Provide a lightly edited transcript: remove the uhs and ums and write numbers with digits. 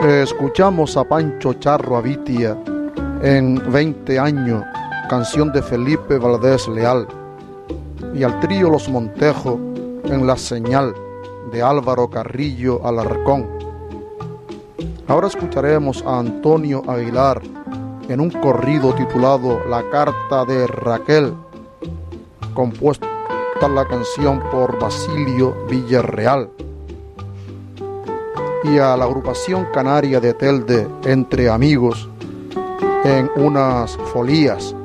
Escuchamos a Pancho Charro Avitia en 20 años, canción de Felipe Valdés Leal, y al trío Los Montejos en La Señal de Álvaro Carrillo Alarcón. Ahora escucharemos a Antonio Aguilar en un corrido titulado La Carta de Raquel, compuesta la canción por Basilio Villarreal, y a la agrupación canaria de Telde Entre Amigos en Unas Folías,